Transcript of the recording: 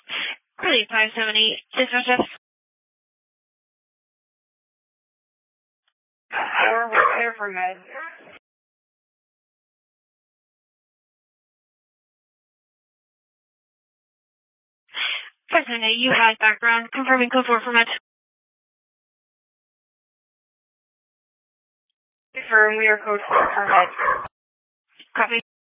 Really, 578, dispatch F. 4, we're clear for med. 578, you have background, confirming code 4 for med. Confirm, we are code 4 for med. Copy.